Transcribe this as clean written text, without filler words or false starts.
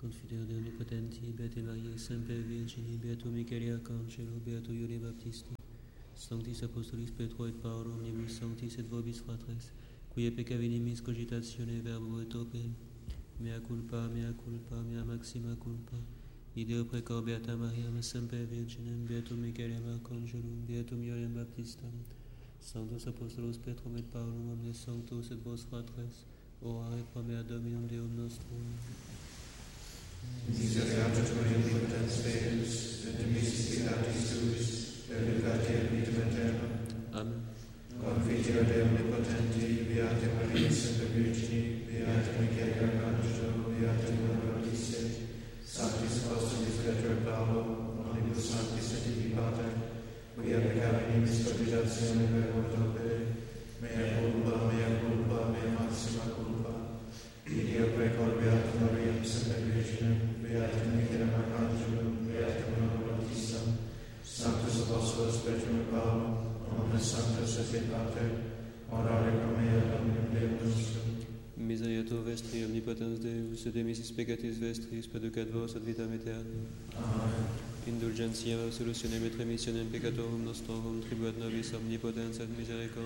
Confidere de omnipotenti, Beate Mariae, Semper Virgini, Beato Michele Arcangelo, Beato Ione Baptisti, Sanctis Apostolis Petro et Paulo, omnibus sanctis et vobis fratres, quia peccavinimis cogitatione verbo et opere, mea culpa, mea maxima culpa, ideo precor Beata Maria, Semper Virginem, Beato Michele Arcangelum, Beatum Ionem Baptistam, Sanctus Apostolos Petrum et Paulum, omnes sanctos et vos fratres, orare pro mea Dominum Deum nostrum. Miserere Tui omnipotens Deus, et dimissis peccatis Tuis, purificate et vitam aeternam. Amen. Confiteor de omnipotenti, Beate Maria, Semper Virgini, Beate Michele Arcangelo, Beate Ione Baptisti, Sanctis Apostolis Petro et Paulo, omnibus sanctis et Dei Pater, quia peccavinimis cogitatione verbo et opere, mea culpa, mea maxima culpa, ideo precor Beata Maria, Semper Virginem, Beatum Michele Arcangelum, Beatum Ionem Baptistam, Sanctus Apostolos Petrum et Paulum, omnes sanctos et Dei Pater, orare pro mea Dominum Deum nostrum. Miserere Tu vestri omnipotens Deus, et dimissis peccatis vestris, perducat vos ad vitam aeternam. Amen. Indulgentiam absolutionem et remissionem peccatorum nostrorum, tribuat nobis omnipotens et misericordiam.